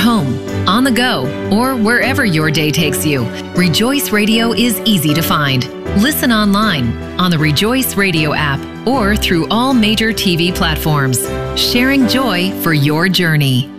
home, on the go, or wherever your day takes you, Rejoice Radio is easy to find. Listen online, on the Rejoice Radio app, or through all major TV platforms. Sharing joy for your journey.